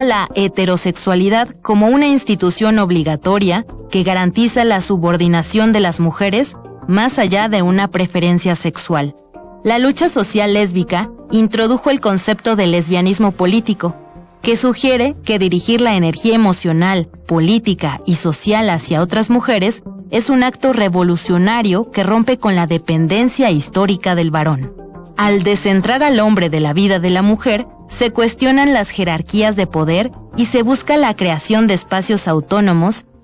la heterosexualidad como una institución obligatoria que garantiza la subordinación de las mujeres más allá de una preferencia sexual. La lucha social lésbica introdujo el concepto de lesbianismo político, que sugiere que dirigir la energía emocional, política y social hacia otras mujeres es un acto revolucionario que rompe con la dependencia histórica del varón. Al descentrar al hombre de la vida de la mujer, se cuestionan las jerarquías de poder y se busca la creación de espacios autónomos